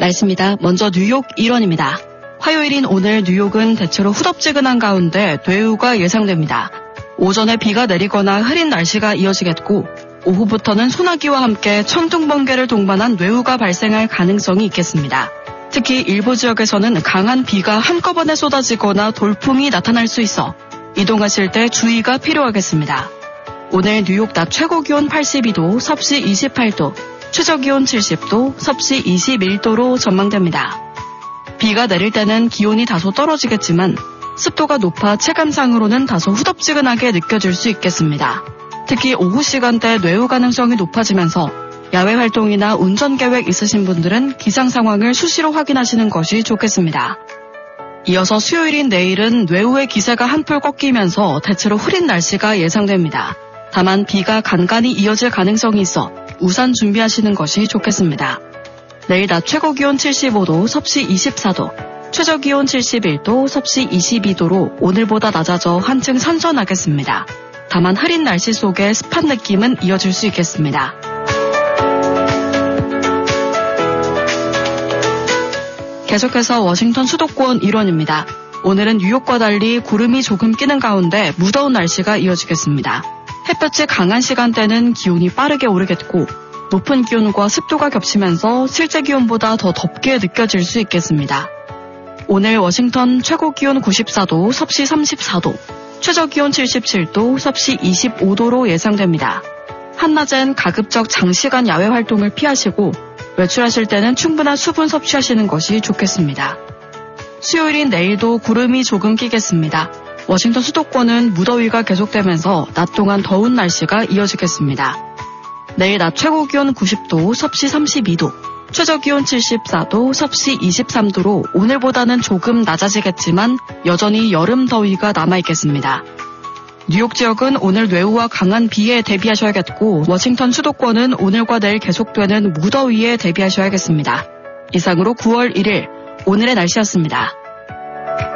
날씨입니다. 먼저 뉴욕 일원입니다. 화요일인 오늘 뉴욕은 대체로 후덥지근한 가운데 뇌우가 예상됩니다. 오전에 비가 내리거나 흐린 날씨가 이어지겠고 오후부터는 소나기와 함께 천둥 번개를 동반한 뇌우가 발생할 가능성이 있겠습니다. 특히 일부 지역에서는 강한 비가 한꺼번에 쏟아지거나 돌풍이 나타날 수 있어 이동하실 때 주의가 필요하겠습니다. 오늘 뉴욕 낮 최고 기온 82도, 섭씨 28도, 최저 기온 70도, 섭씨 21도로 전망됩니다. 비가 내릴 때는 기온이 다소 떨어지겠지만 습도가 높아 체감상으로는 다소 후덥지근하게 느껴질 수 있겠습니다. 특히 오후 시간대 뇌우 가능성이 높아지면서 야외 활동이나 운전 계획 있으신 분들은 기상 상황을 수시로 확인하시는 것이 좋겠습니다. 이어서 수요일인 내일은 뇌우의 기세가 한풀 꺾이면서 대체로 흐린 날씨가 예상됩니다. 다만 비가 간간히 이어질 가능성이 있어 우산 준비하시는 것이 좋겠습니다. 내일 낮 최고 기온 75도, 섭씨 24도, 최저 기온 71도, 섭씨 22도로 오늘보다 낮아져 한층 선선하겠습니다. 다만 흐린 날씨 속에 습한 느낌은 이어질 수 있겠습니다. 계속해서 워싱턴 수도권 일원입니다. 오늘은 뉴욕과 달리 구름이 조금 끼는 가운데 무더운 날씨가 이어지겠습니다. 햇볕이 강한 시간대는 기온이 빠르게 오르겠고 높은 기온과 습도가 겹치면서 실제 기온보다 더 덥게 느껴질 수 있겠습니다. 오늘 워싱턴 최고 기온 94도, 섭씨 34도, 최저 기온 77도, 섭씨 25도로 예상됩니다. 한낮엔 가급적 장시간 야외 활동을 피하시고 외출하실 때는 충분한 수분 섭취하시는 것이 좋겠습니다. 수요일인 내일도 구름이 조금 끼겠습니다. 워싱턴 수도권은 무더위가 계속되면서 낮 동안 더운 날씨가 이어지겠습니다. 내일 낮 최고 기온 90도, 섭씨 32도, 최저 기온 74도, 섭씨 23도로 오늘보다는 조금 낮아지겠지만 여전히 여름 더위가 남아있겠습니다. 뉴욕 지역은 오늘 뇌우와 강한 비에 대비하셔야겠고 워싱턴 수도권은 오늘과 내일 계속되는 무더위에 대비하셔야겠습니다. 이상으로 9월 1일 오늘의 날씨였습니다.